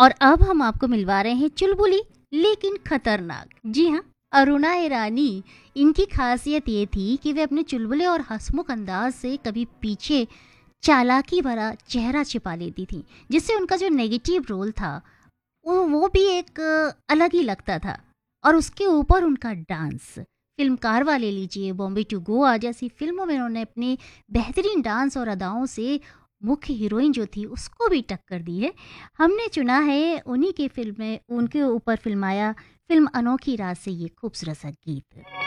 और अब हम आपको मिलवा रहे हैं चुलबुली लेकिन खतरनाक। जी हाँ, अरुणा ईरानी। इनकी खासियत ये थी कि वे अपने चुलबुले और हंसमुख अंदाज से कभी पीछे चालाकी भरा चेहरा छिपा लेती थी, जिससे उनका जो नेगेटिव रोल था वो भी एक अलग ही लगता था। और उसके ऊपर उनका डांस, फिल्म कारवां ले लीजिए, बॉम्बे टू गोवा जैसी फिल्मों में उन्होंने अपने बेहतरीन डांस और अदाओं से मुख्य हीरोइन जो थी उसको भी टक्कर दी है। हमने चुना है उन्हीं के फिल्म में उनके ऊपर फिल्माया फिल्म अनोखी रात से ये खूबसूरत सा गीत।